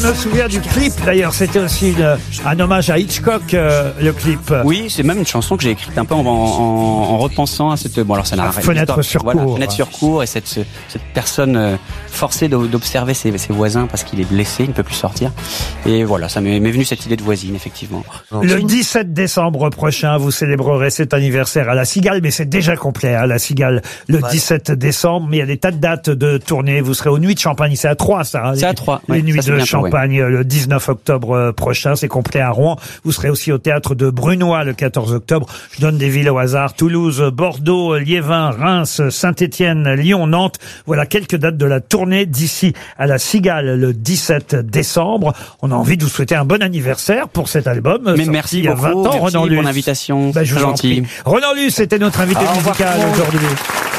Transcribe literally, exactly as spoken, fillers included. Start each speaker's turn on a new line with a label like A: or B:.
A: Je me souviens du clip, d'ailleurs, c'était aussi une, un hommage à Hitchcock, euh, le clip.
B: Oui, c'est même une chanson que j'ai écrite un peu en, en, en repensant à cette... Bon, alors ça n'a rien.
A: Fenêtre sur
B: voilà,
A: cour.
B: Fenêtre sur cour, et cette, cette personne euh, forcée d'observer ses, ses voisins parce qu'il est blessé, il ne peut plus sortir. Et voilà, ça m'est venu cette idée de voisine, effectivement.
A: Le dix-sept décembre prochain, vous célébrerez cet anniversaire à la Cigale, mais c'est déjà complet à la Cigale le ouais. dix-sept décembre. Mais il y a des tas de dates de tournée. Vous serez aux Nuits de Champagne, c'est à Troyes, ça. Hein,
B: c'est à Troyes.
A: Les
B: ouais,
A: Nuits
B: ça,
A: de
B: bientôt,
A: Champagne
B: ouais.
A: le dix-neuf octobre prochain, c'est complet à Rouen. Vous serez aussi au théâtre de Brunois le quatorze octobre. Je donne des villes au hasard: Toulouse, Bordeaux, Liévin, Reims, Saint-Étienne, Lyon, Nantes. Voilà quelques dates de la tournée d'ici à la Cigale le dix-sept décembre. On a envie de vous souhaiter un bon anniversaire pour cet album.
B: Mais merci
A: il y a vingt
B: beaucoup,
A: ans,
B: merci
A: Ronan Luce.
B: pour l'invitation.
A: Ben, je vous en prie. Ronan Luce était notre invité musical aujourd'hui.